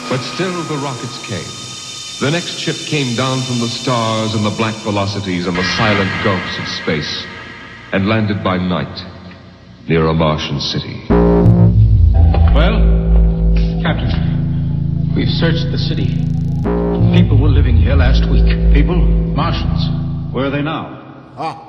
But still the rockets came. The next ship came down from the stars and the black velocities and the silent gulfs of space and landed by night near a Martian city. Well, Captain, we've searched the city. People were living here last week. People? Martians. Where are they now?